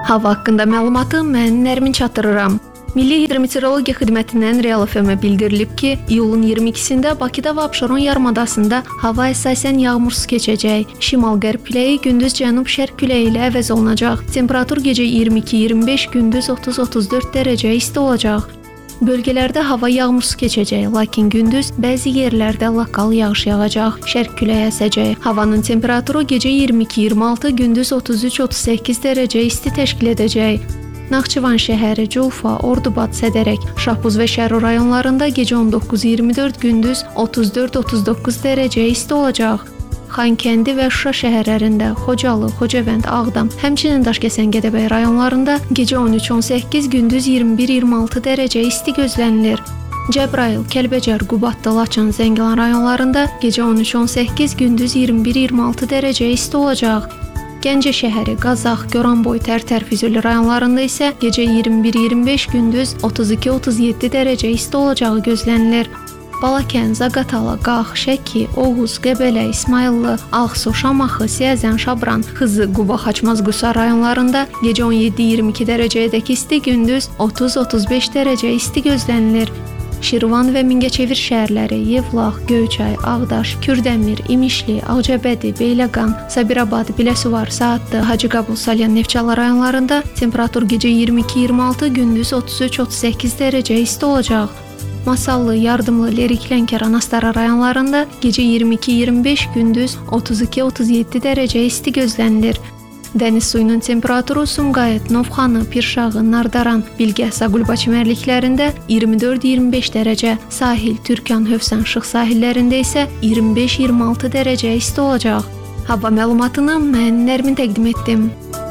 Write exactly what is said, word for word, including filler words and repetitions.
Hava haqqında məlumatı mən Nərmin çatdırıram. Milli Hidrometeorologiya Xidmətindən Real F M-ə bildirilib ki, iyulun iyirmi ikisində Bakıda və Abşeron yarımadasında hava əsasən yağmursuz keçəcək. Şimal-qərb küləyi gündüz cənub-şərq küləyi ilə əvəz olunacaq. Temperatur gecə iyirmi iki iyirmi beş, gündüz otuz otuz dörd dərəcə isti olacaq. Bölgələrdə hava yağmursuz keçəcək, lakin gündüz bəzi yerlərdə lokal yağış yağacaq, şərq küləyi əsəcək. Havanın temperaturu gecə iyirmi iki iyirmi altı, gündüz otuz üç otuz səkkiz dərəcə isti təşkil edəcək. Naxçıvan şəhəri, Culfa, Ordubad, Sədərək, Şahbuz və Şərur rayonlarında gecə on doqquz iyirmi dörd, gündüz otuz dörd otuz doqquz dərəcə isti olacaq. Xankəndi və Şuşa şəhərlərində, Xocalı, Xocavənd, Ağdam, həmçinin Daşkəsən, Gədəbəy rayonlarında gecə on üç on səkkiz, gündüz iyirmi bir iyirmi altı dərəcə isti gözlənilir. Cəbrayıl, Kəlbəcər, Qubadlı, Laçın, Zəngilan rayonlarında gecə on üç on səkkiz, gündüz iyirmi bir iyirmi altı dərəcə isti olacaq. Gəncə şəhəri, Qazax, Goranboy, Tərtər, Füzuli rayonlarında isə gecə iyirmi bir iyirmi beş, gündüz otuz iki otuz yeddi dərəcə isti olacağı gözlənilir. Balakən, Zaqatala, Qax, Şəki, Oğuz, Qəbələ, İsmayıllı, Ağsu, Şamaxı, Siyəzən, Şabran, Xızı, Quba, Xaçmaz, Qusar rayonlarında gecə on yeddi iyirmi iki dərəcəyədək isti, gündüz otuz otuz beş dərəcə isti gözlənilir. Şirvan və Mingəçevir şəhərləri, Yevlax, Göyçay, Ağdaş, Kürdəmir, İmişli, Ağcabədi, Beyləqan, Sabirabad, Biləsuvar, Saatlı, Hacıqabul, Salyan, Neftçala rayonlarında temperatur gecə iyirmi iki iyirmi altı, gündüz otuz üç otuz səkkiz dərəcə isti olacaq. Masallı, Yardımlı, Lerik, Lənkəran, Astara rayonlarında gecə iyirmi iki iyirmi beş, gündüz otuz iki otuz yeddi dərəcə isti gözlənilir. Dəniz suyunun temperaturu Sumqayıt, Novxanı, Pirşağı, Nardaran, Bilgəh, Zaqulba çimərliklərində iyirmi dörd iyirmi beş dərəcə, sahil, Türkan, Hövsan, Şıx sahillərində isə iyirmi beş iyirmi altı dərəcə isti olacaq. Hava məlumatını mən Nərmin təqdim etdim.